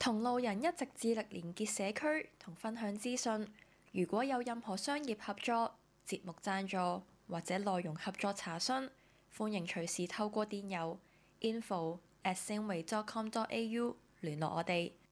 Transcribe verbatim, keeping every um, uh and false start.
同路人一直致力連結社區同分享資訊。如果有任何商業合作、節目贊助或者內容合作查詢，歡迎隨時透過電郵 info at singway dot com dot a u 聯絡我哋。